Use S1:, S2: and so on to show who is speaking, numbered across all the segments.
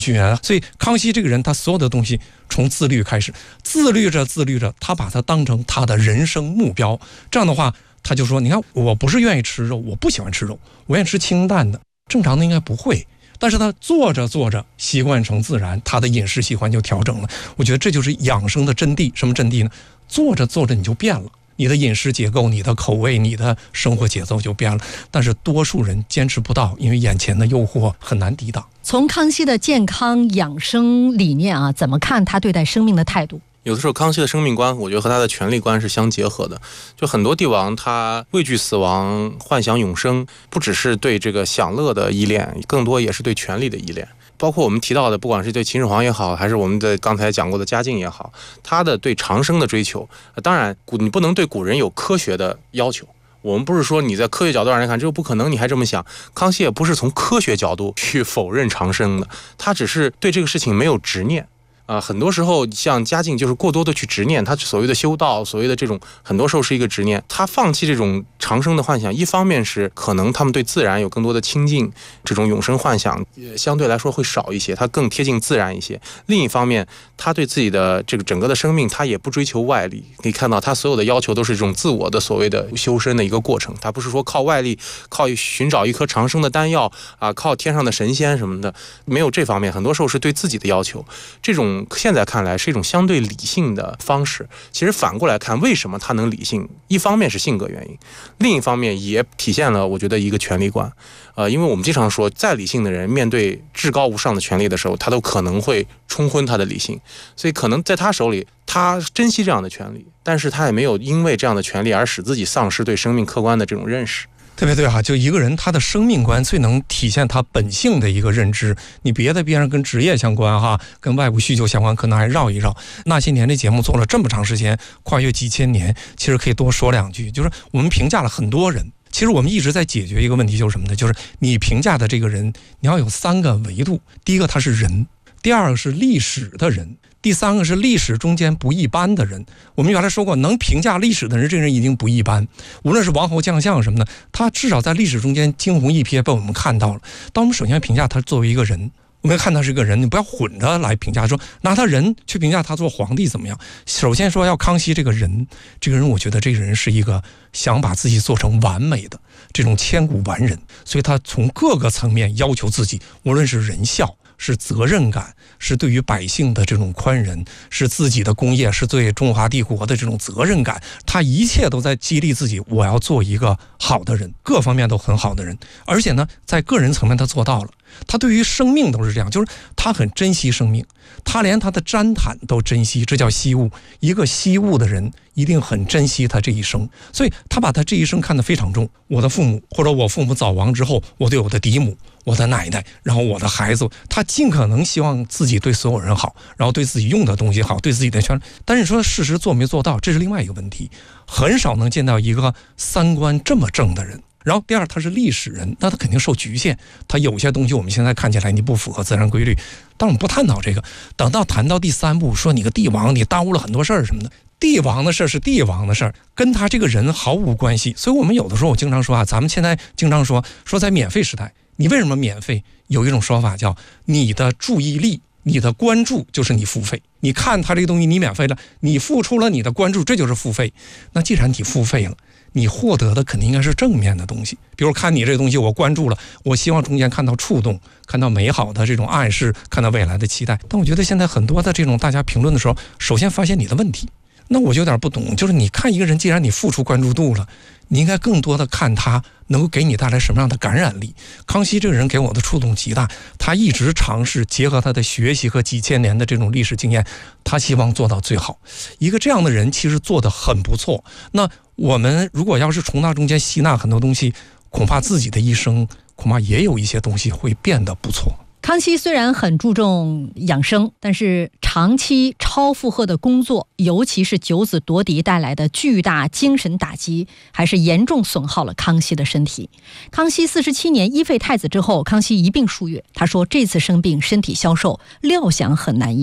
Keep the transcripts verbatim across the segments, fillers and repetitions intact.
S1: 居然，所以康熙这个人，他所有的东西从自律开始，自律着自律着，他把它当成他的人生目标。这样的话，他就说：“你看，我不是愿意吃肉，我不喜欢吃肉，我愿意吃清淡的。正常的应该不会，但是他做着做着，习惯成自然，他的饮食习惯就调整了。我觉得这就是养生的真谛。什么真谛呢？做着做着你就变了。”你的饮食结构、你的口味、你的生活节奏就变了，但是多数人坚持不到，因为眼前的诱惑很难抵挡。
S2: 从康熙的健康养生理念啊，怎么看他对待生命的态度？
S3: 有的时候康熙的生命观，我觉得和他的权力观是相结合的。就很多帝王他畏惧死亡，幻想永生，不只是对这个享乐的依恋，更多也是对权力的依恋。包括我们提到的，不管是对秦始皇也好，还是我们的刚才讲过的嘉靖也好，他的对长生的追求，当然你不能对古人有科学的要求。我们不是说你在科学角度上来看这个不可能，你还这么想。康熙也不是从科学角度去否认长生的，他只是对这个事情没有执念。啊、呃，很多时候像嘉靖就是过多的去执念，他所谓的修道，所谓的这种，很多时候是一个执念。他放弃这种长生的幻想，一方面是可能他们对自然有更多的亲近，这种永生幻想也相对来说会少一些，他更贴近自然一些。另一方面，他对自己的这个整个的生命，他也不追求外力。可以看到，他所有的要求都是这种自我的所谓的修身的一个过程，他不是说靠外力，靠寻找一颗长生的丹药啊，靠天上的神仙什么的，没有这方面。很多时候是对自己的要求，这种现在看来是一种相对理性的方式。其实反过来看，为什么他能理性？一方面是性格原因，另一方面也体现了我觉得一个权力观。呃，因为我们经常说，再理性的人面对至高无上的权力的时候，他都可能会冲昏他的理性。所以可能在他手里，他珍惜这样的权利，但是他也没有因为这样的权利而使自己丧失对生命客观的这种认识。
S1: 特别对哈，就一个人他的生命观最能体现他本性的一个认知。你别的边上跟职业相关哈，跟外部需求相关，可能还绕一绕。那些年这节目做了这么长时间，跨越几千年，其实可以多说两句。就是我们评价了很多人，其实我们一直在解决一个问题，就是什么呢？就是你评价的这个人，你要有三个维度。第一个他是人，第二个是历史的人，第三个是历史中间不一般的人。我们原来说过，能评价历史的人，这个人一定不一般。无论是王侯将相什么的，他至少在历史中间惊鸿一瞥被我们看到了。当我们首先评价他作为一个人，我们要看他是个人，你不要混着来评价，说拿他人去评价他做皇帝怎么样。首先说要康熙这个人，这个人我觉得这个人是一个想把自己做成完美的这种千古完人，所以他从各个层面要求自己，无论是仁孝，是责任感，是对于百姓的这种宽仁，是自己的功业，是对中华帝国的这种责任感，他一切都在激励自己，我要做一个好的人，各方面都很好的人。而且呢，在个人层面他做到了。他对于生命都是这样，就是他很珍惜生命，他连他的毡毯都珍惜，这叫惜物。一个惜物的人一定很珍惜他这一生，所以他把他这一生看得非常重。我的父母，或者我父母早亡之后，我对我的嫡母，我的奶奶，然后我的孩子，他尽可能希望自己对所有人好，然后对自己用的东西好，对自己的权。但是你说事实做没做到，这是另外一个问题。很少能见到一个三观这么正的人。然后第二，他是历史人，那他肯定受局限，他有些东西我们现在看起来你不符合自然规律，但我们不探讨这个。等到谈到第三步，说你个帝王你耽误了很多事儿什么的，帝王的事是帝王的事儿，跟他这个人毫无关系。所以我们有的时候我经常说啊，咱们现在经常说说在免费时代，你为什么免费？有一种说法叫你的注意力，你的关注就是你付费。你看他这个东西你免费了，你付出了你的关注，这就是付费。那既然你付费了，你获得的肯定应该是正面的东西。比如看你这个东西我关注了，我希望中间看到触动，看到美好的这种暗示，看到未来的期待。但我觉得现在很多的这种大家评论的时候，首先发现你的问题，那我就有点不懂，就是你看一个人，既然你付出关注度了，你应该更多的看他能够给你带来什么样的感染力。康熙这个人给我的触动极大，他一直尝试结合他的学习和几千年的这种历史经验，他希望做到最好。一个这样的人其实做得很不错。那我们如果要是从他中间吸纳很多东西，恐怕自己的一生恐怕也有一些东西会变得不错。
S2: 康熙虽然很注重养生，但是长期超负荷的工作，尤其是九子夺嫡带来的巨大精神打击，还是严重损耗了康熙的身体。康熙四十七年一废太子之后，康熙一病数月，他说这次生病身体消瘦，料想很难医治。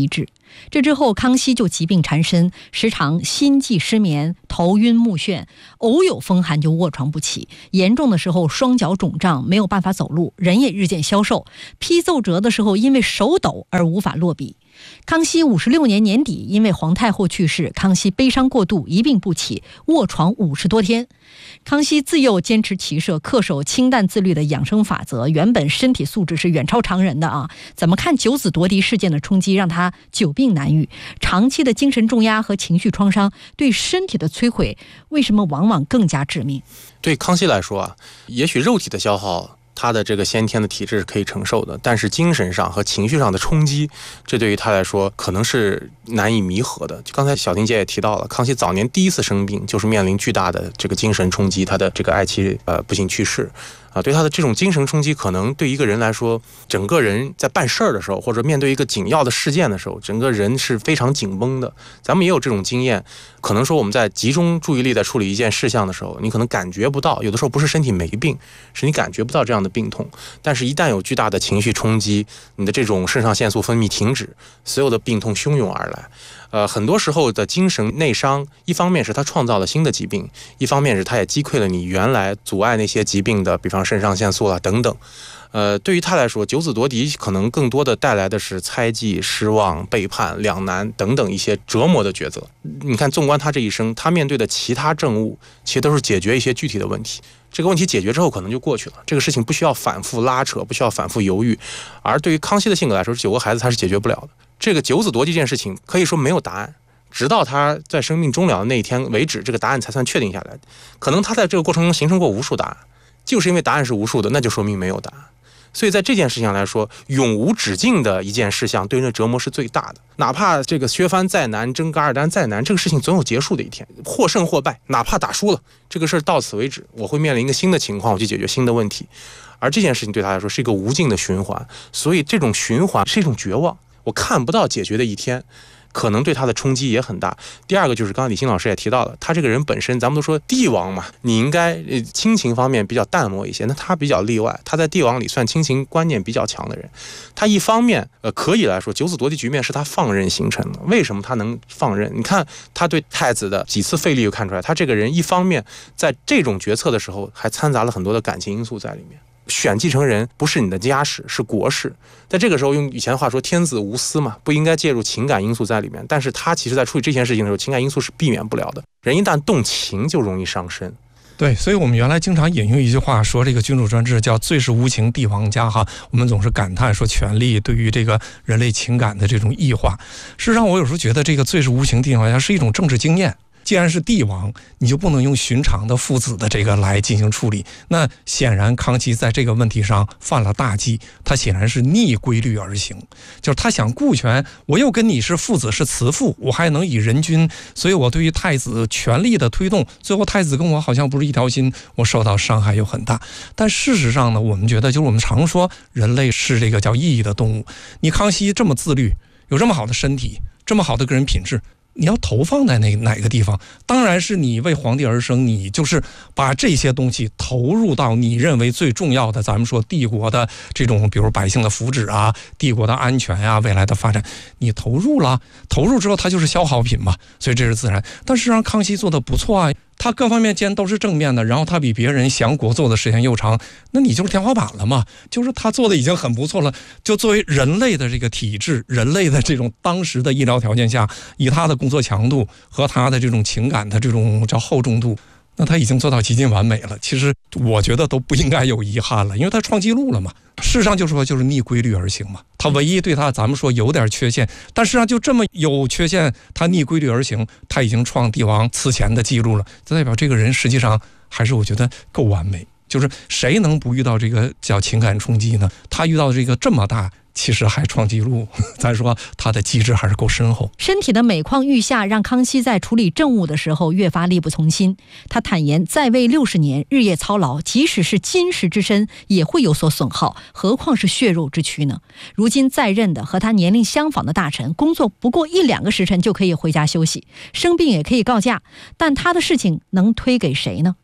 S2: 这之后，康熙就疾病缠身，时常心悸失眠、头晕目眩，偶有风寒就卧床不起，严重的时候双脚肿胀，没有办法走路，人也日渐消瘦。批奏折的时候，因为手抖而无法落笔。康熙五十六年年底，因为皇太后去世，康熙悲伤过度，一病不起，卧床五十多天。康熙自幼坚持骑射，恪守清淡自律的养生法则，原本身体素质是远超常人的啊！怎么看九子夺嫡事件的冲击，让他久病难愈，长期的精神重压和情绪创伤对身体的摧毁，为什么往往更加致命？
S3: 对康熙来说啊，也许肉体的消耗，他的这个先天的体质是可以承受的，但是精神上和情绪上的冲击，这对于他来说可能是难以弥合的。就刚才小婷姐也提到了，康熙早年第一次生病就是面临巨大的这个精神冲击，他的这个爱妻呃不幸去世啊，对他的这种精神冲击，可能对一个人来说，整个人在办事儿的时候，或者面对一个紧要的事件的时候，整个人是非常紧绷的。咱们也有这种经验，可能说我们在集中注意力在处理一件事项的时候，你可能感觉不到，有的时候不是身体没病，是你感觉不到这样的病痛。但是一旦有巨大的情绪冲击，你的这种肾上腺素分泌停止，所有的病痛汹涌而来。呃，很多时候的精神内伤，一方面是它创造了新的疾病，一方面是它也击溃了你原来阻碍那些疾病的，比方肾上腺素啊等等。呃，对于他来说，九子夺嫡可能更多的带来的是猜忌、失望、背叛、两难等等一些折磨的抉择。你看，纵观他这一生，他面对的其他政务，其实都是解决一些具体的问题。这个问题解决之后，可能就过去了。这个事情不需要反复拉扯，不需要反复犹豫。而对于康熙的性格来说，九个孩子他是解决不了的。这个九子夺嫡这件事情，可以说没有答案。直到他在生命终了的那一天为止，这个答案才算确定下来。可能他在这个过程中形成过无数答案，就是因为答案是无数的，那就说明没有答案。所以在这件事情上来说，永无止境的一件事项对人的折磨是最大的。哪怕这个削藩再难，征噶尔丹再难，这个事情总有结束的一天，或胜或败，哪怕打输了，这个事儿到此为止，我会面临一个新的情况，我去解决新的问题。而这件事情对他来说是一个无尽的循环，所以这种循环是一种绝望，我看不到解决的一天，可能对他的冲击也很大。第二个就是刚刚李欣老师也提到了，他这个人本身，咱们都说帝王嘛，你应该亲情方面比较淡漠一些，那他比较例外，他在帝王里算亲情观念比较强的人。他一方面呃可以来说，九子夺嫡局面是他放任形成的。为什么他能放任？你看他对太子的几次废立就看出来，他这个人一方面在这种决策的时候还掺杂了很多的感情因素在里面。选继承人不是你的家事，是国事。在这个时候，用以前的话说，天子无私嘛，不应该介入情感因素在里面。但是他其实在处理这件事情的时候，情感因素是避免不了的。人一旦动情，就容易伤身。
S1: 对，所以我们原来经常引用一句话说，这个君主专制叫最是无情帝王家哈。我们总是感叹说权力对于这个人类情感的这种异化。事实上，我有时候觉得这个最是无情帝王家是一种政治经验。既然是帝王，你就不能用寻常的父子的这个来进行处理。那显然康熙在这个问题上犯了大忌，他显然是逆规律而行，就是他想顾全，我又跟你是父子是慈父，我还能以人君，所以我对于太子全力的推动，最后太子跟我好像不是一条心，我受到伤害又很大。但事实上呢，我们觉得就是我们常说人类是这个叫意义的动物，你康熙这么自律，有这么好的身体，这么好的个人品质，你要投放在哪哪个地方？当然是你为皇帝而生，你就是把这些东西投入到你认为最重要的，咱们说帝国的这种，比如百姓的福祉啊，帝国的安全啊，未来的发展，你投入了，投入之后它就是消耗品嘛，所以这是自然。但事实上康熙做的不错啊，他各方面既然都是正面的，然后他比别人想国做的时间又长，那你就是天花板了嘛，就是他做的已经很不错了。就作为人类的这个体质，人类的这种当时的医疗条件下，以他的工作强度和他的这种情感的这种叫厚重度，那他已经做到极尽完美了。其实我觉得都不应该有遗憾了，因为他创纪录了嘛。事实上就是说就是逆规律而行嘛，他唯一对他咱们说有点缺陷，但事实上就这么有缺陷，他逆规律而行，他已经创帝王此前的记录了，这代表这个人实际上还是我觉得够完美。就是谁能不遇到这个叫情感冲击呢？他遇到这个这么大，其实还创纪录，咱说他的机制还是够深厚。
S2: 身体的每况愈下，让康熙在处理政务的时候越发力不从心。他坦言，在位六十年，日夜操劳，即使是金石之身也会有所损耗，何况是血肉之躯呢？如今在任的和他年龄相仿的大臣，工作不过一两个时辰就可以回家休息，生病也可以告假，但他的事情能推给谁呢？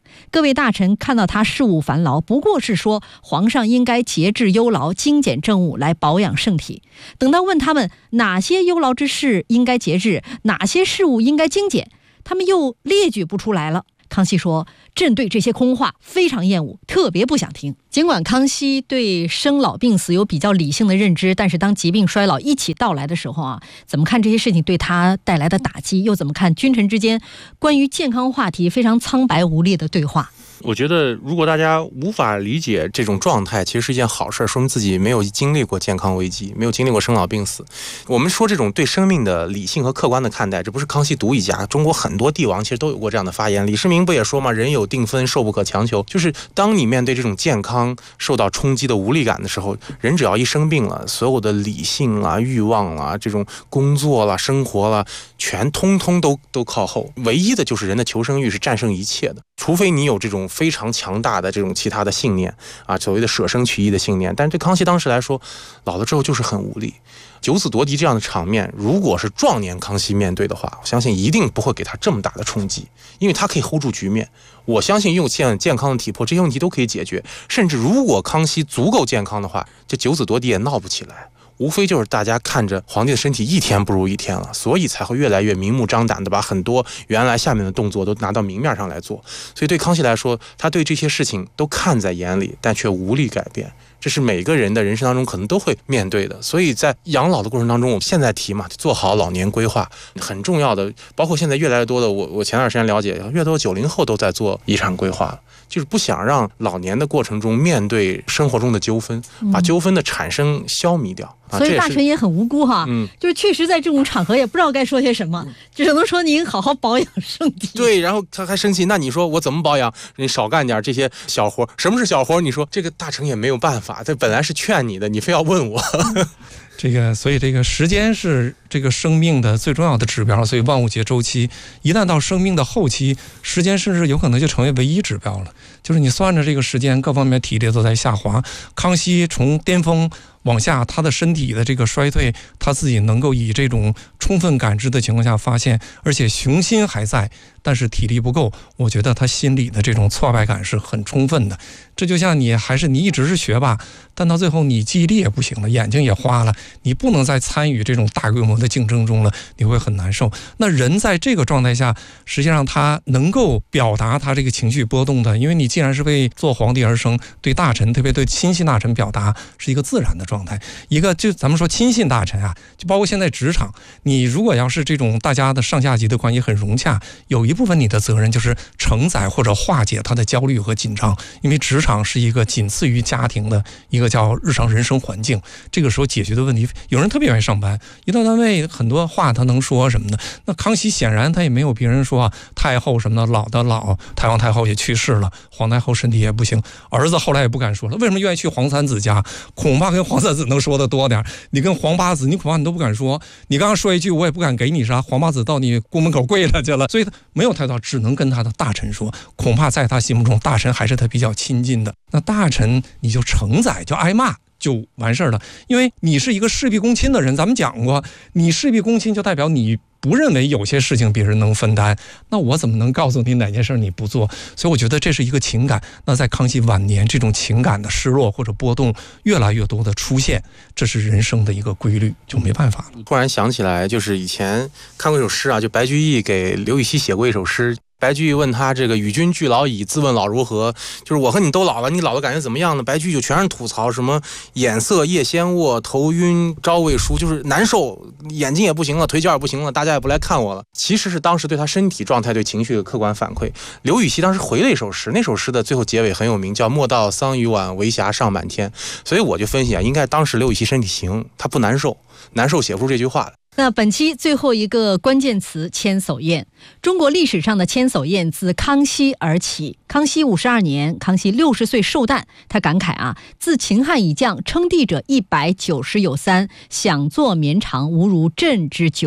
S2: 各位大臣看到他事务繁劳，不过是说皇上应该节制忧劳，精简政务来保养圣体。等到问他们哪些忧劳之事应该节制，哪些事务应该精简，他们又列举不出来了。康熙说：“朕对这些空话非常厌恶，特别不想听。”尽管康熙对生老病死有比较理性的认知，但是当疾病衰老一起到来的时候啊，怎么看这些事情对他带来的打击，又怎么看君臣之间关于健康话题非常苍白无力的对话？
S3: 我觉得如果大家无法理解这种状态，其实是一件好事，说明自己没有经历过健康危机，没有经历过生老病死。我们说这种对生命的理性和客观的看待，这不是康熙独一家，中国很多帝王其实都有过这样的发言。李世民不也说吗？人有定分，寿不可强求。就是当你面对这种健康受到冲击的无力感的时候，人只要一生病了，所有的理性啊、欲望啊、这种工作啦、生活啦，全通通都都靠后。唯一的就是人的求生欲是战胜一切的，除非你有这种非常强大的这种其他的信念啊，所谓的舍生取义的信念。但是对康熙当时来说，老了之后就是很无力。九子夺嫡这样的场面，如果是壮年康熙面对的话，我相信一定不会给他这么大的冲击，因为他可以 hold 住局面。我相信用现健康的体魄，这些问题都可以解决。甚至如果康熙足够健康的话，这九子夺嫡也闹不起来。无非就是大家看着皇帝的身体一天不如一天了，所以才会越来越明目张胆的把很多原来下面的动作都拿到明面上来做。所以对康熙来说，他对这些事情都看在眼里，但却无力改变。这是每个人的人生当中可能都会面对的。所以在养老的过程当中，我们现在提嘛，做好老年规划很重要的。包括现在越来越多的，我我前段时间了解，越多九零后都在做遗产规划，就是不想让老年的过程中面对生活中的纠纷，把纠纷的产生消弭掉。
S2: 嗯、所以大臣也很无辜哈，嗯，就是确实在这种场合也不知道该说些什么，只能说您好好保养身体。
S3: 对，然后他还生气，那你说我怎么保养？你少干点这些小活。什么是小活？你说这个大臣也没有办法，这本来是劝你的，你非要问我。
S1: 这个，所以这个时间是这个生命的最重要的指标，所以万物皆周期。一旦到生命的后期，时间甚至有可能就成为唯一指标了。就是你算着这个时间，各方面体力都在下滑。康熙从巅峰往下，他的身体的这个衰退，他自己能够以这种充分感知的情况下发现，而且雄心还在，但是体力不够。我觉得他心里的这种挫败感是很充分的。这就像你还是你一直是学霸，但到最后你记忆力也不行了，眼睛也花了，你不能再参与这种大规模的竞争中了，你会很难受。那人在这个状态下，实际上他能够表达他这个情绪波动的，因为你既然是为做皇帝而生，对大臣，特别对亲信大臣表达是一个自然的状态。一个就咱们说亲信大臣啊，就包括现在职场，你如果要是这种大家的上下级的关系很融洽，有一部分你的责任就是承载或者化解他的焦虑和紧张，因为职场是一个仅次于家庭的一个叫日常人生环境。这个时候解决的问题，有人特别愿意上班，一到单位很多话他能说什么的。那康熙显然他也没有别人说啊，太后什么的老的老，太皇太后也去世了，皇太后身体也不行，儿子后来也不敢说了。为什么愿意去皇三子家？恐怕跟皇三子能说的多点，你跟皇八子你恐怕你都不敢说。你刚刚说一句我也不敢给你啥，皇八子到你宫门口跪了去了，所以他没有太多，只能跟他的大臣说。恐怕在他心目中，大臣还是他比较亲近的。那大臣你就承载，就挨骂就完事儿了，因为你是一个事必躬亲的人。咱们讲过，你事必躬亲就代表你不认为有些事情别人能分担，那我怎么能告诉你哪件事你不做？所以我觉得这是一个情感。那在康熙晚年，这种情感的失落或者波动越来越多的出现，这是人生的一个规律，就没办法了。
S3: 突然想起来，就是以前看过一首诗啊，就白居易给刘禹锡写过一首诗。白居易问他这个与君俱老矣，自问老如何？就是我和你都老了，你老的感觉怎么样呢？白居易就全是吐槽，什么眼色夜先卧，头晕朝未梳，就是难受，眼睛也不行了，腿脚也不行了，大家也不来看我了。其实是当时对他身体状态、对情绪的客观反馈。刘禹锡当时回了一首诗，那首诗的最后结尾很有名，叫莫道桑榆晚，为霞尚满天。所以我就分析啊，应该当时刘禹锡身体行，他不难受，难受写不出这句话来。
S2: 那本期最后一个关键词，千叟宴。中国历史上的千叟宴自康熙而起。康熙五十二年，康熙六十岁寿诞，他感慨啊，自秦汉以降，称帝者一百九十有三，享作绵长，无如朕之久者。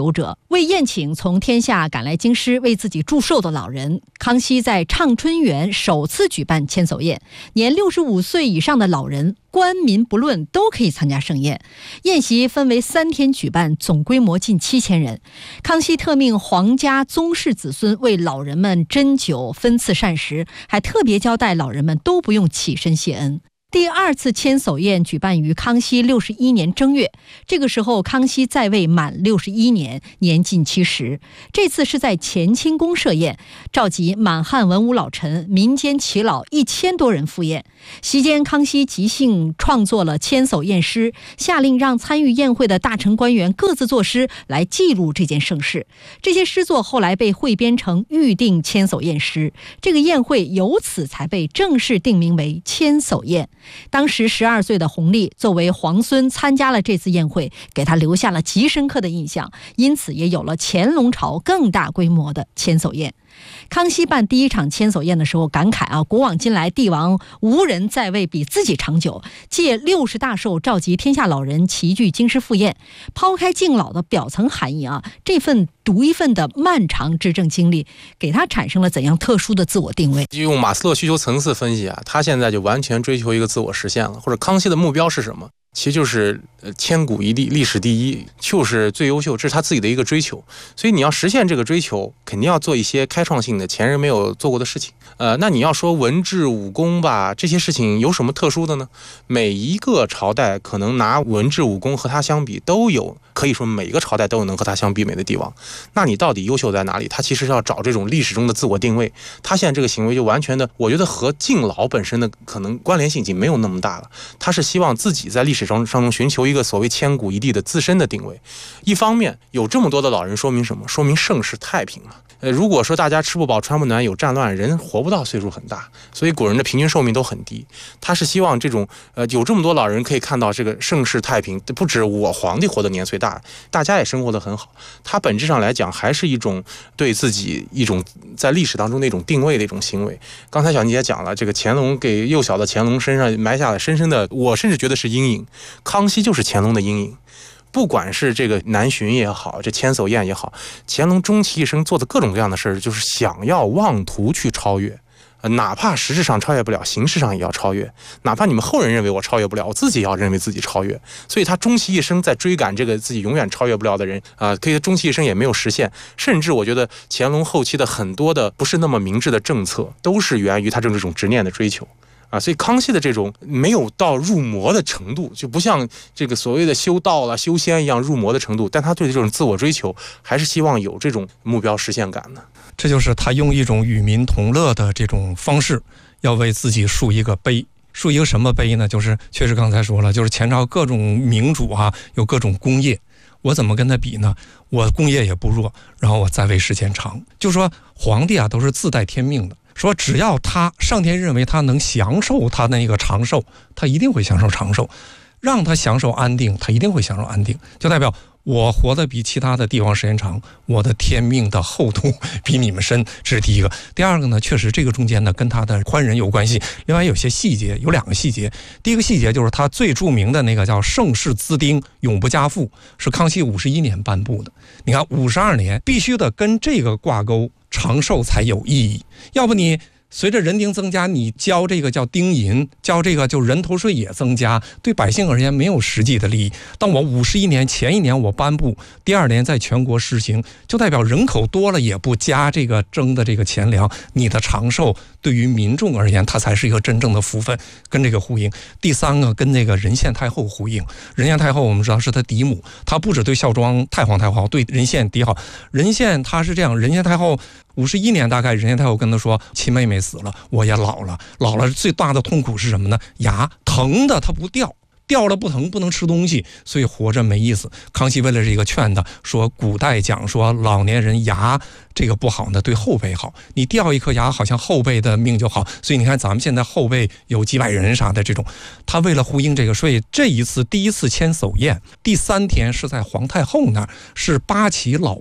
S2: 为宴请从天下赶来京师为自己祝寿的老人，康熙在畅春园首次举办千叟宴，年六十五岁以上的老人，官民不论都可以参加盛宴。宴席分为三天举办，总规模近七千人。康熙特命皇家宗室子孙为老人们斟酒分赐膳食，还特别交代老人们都不用起身谢恩。第二次千叟宴举办于康熙六十一年正月，这个时候康熙在位满六十一年，年近七十。这次是在乾清宫设宴，召集满汉文武老臣、民间耆老一千多人赴宴。席间，康熙即兴创作了千叟宴诗，下令让参与宴会的大臣官员各自作诗来记录这件盛事。这些诗作后来被汇编成《预定千叟宴诗》，这个宴会由此才被正式定名为千叟宴。当时十二岁的弘历作为皇孙参加了这次宴会，给他留下了极深刻的印象，因此也有了乾隆朝更大规模的千叟宴。康熙办第一场千叟宴的时候感慨啊，古往今来帝王无人在位比自己长久，借六十大寿召集天下老人齐聚京师赴宴。抛开敬老的表层含义啊，这份独一份的漫长执政经历给他产生了怎样特殊的自我定位？
S3: 用马斯洛需求层次分析啊，他现在就完全追求一个自我实现了。或者康熙的目标是什么？其实就是呃千古一帝，历史第一，就是最优秀，这是他自己的一个追求。所以你要实现这个追求，肯定要做一些开创性的前人没有做过的事情。呃，那你要说文治武功吧，这些事情有什么特殊的呢？每一个朝代可能拿文治武功和他相比都有，可以说每个朝代都有能和他相媲美的帝王。那你到底优秀在哪里？他其实要找这种历史中的自我定位。他现在这个行为就完全的，我觉得和敬老本身的可能关联性已经没有那么大了。他是希望自己在历史当中寻求一个所谓千古一帝的自身的定位。一方面有这么多的老人，说明什么？说明盛世太平嘛。呃，如果说大家吃不饱穿不暖，有战乱，人活不到岁数很大，所以古人的平均寿命都很低。他是希望这种呃有这么多老人可以看到这个盛世太平，不止我皇帝活得年岁大，大家也生活得很好。他本质上来讲还是一种对自己一种在历史当中的一种定位的一种行为。刚才小妮也讲了，这个乾隆给幼小的乾隆身上埋下了深深的，我甚至觉得是阴影。康熙就是乾隆的阴影。不管是这个南巡也好，这千叟宴也好，乾隆终其一生做的各种各样的事儿，就是想要妄图去超越，呃，哪怕实质上超越不了，形式上也要超越。哪怕你们后人认为我超越不了，我自己也要认为自己超越。所以他终其一生在追赶这个自己永远超越不了的人啊、呃，可以终其一生也没有实现。甚至我觉得乾隆后期的很多的不是那么明智的政策，都是源于他这种执念的追求。啊，所以康熙的这种没有到入魔的程度，就不像这个所谓的修道了、修仙一样入魔的程度，但他对这种自我追求还是希望有这种目标实现感的。
S1: 这就是他用一种与民同乐的这种方式，要为自己树一个碑。树一个什么碑呢？就是确实刚才说了，就是前朝各种明主啊，有各种功业，我怎么跟他比呢？我功业也不弱，然后我在位时间长。就说皇帝啊，都是自带天命的。说只要他上天认为他能享受他那个长寿，他一定会享受长寿；让他享受安定，他一定会享受安定。就代表我活得比其他的帝王时间长，我的天命的厚度比你们深，这是第一个。第二个呢，确实这个中间呢跟他的宽仁有关系。另外有些细节，有两个细节。第一个细节就是他最著名的那个叫盛世滋丁，永不加赋，是康熙五十一年颁布的。你看五十二年必须得跟这个挂钩，长寿才有意义。要不你随着人丁增加，你交这个叫丁银，交这个就人头税也增加，对百姓而言没有实际的利益。当我五十一年前一年我颁布，第二年在全国施行，就代表人口多了也不加这个征的这个钱粮，你的长寿对于民众而言，它才是一个真正的福分，跟这个呼应。第三个跟那个仁献太后呼应。仁献太后我们知道是他嫡母，他不只对孝庄太皇太后好，对仁献嫡好。仁献他是这样，仁献太后五十一年大概，仁献太后跟他说，亲妹妹死了，我也老了，老了最大的痛苦是什么呢？牙疼的它不掉，掉了不疼，不能吃东西，所以活着没意思。康熙为了这个劝他说，古代讲说老年人牙这个不好呢，对后辈好，你掉一颗牙好像后辈的命就好。所以你看咱们现在后辈有几百人啥的这种，他为了呼应这个，所以这一次第一次千叟宴第三天是在皇太后那儿，是八旗老妇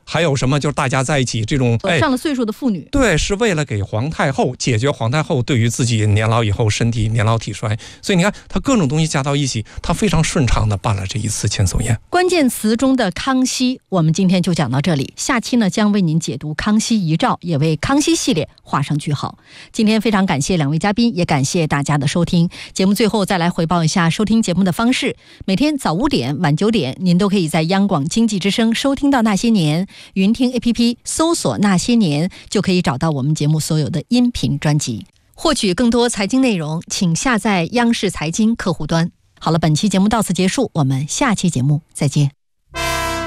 S1: 还有什么就是大家在一起这种哎
S2: 上了岁数的妇女，
S1: 对，是为了给皇太后解决皇太后对于自己年老以后身体年老体衰，所以你看他各种东西加到一起，他非常顺畅的办了这一次千叟宴。
S2: 关键词中的康熙，我们今天就讲到这里，下期呢将为您解读康熙遗诏，也为康熙系列画上句号。今天非常感谢两位嘉宾，也感谢大家的收听。节目最后再来回报一下收听节目的方式，每天早五点晚九点您都可以在央广经济之声收听到那些年，云听 A P P 搜索那些年就可以找到我们节目所有的音频专辑。获取更多财经内容请下载央视财经客户端。好了，本期节目到此结束，我们下期节目再见。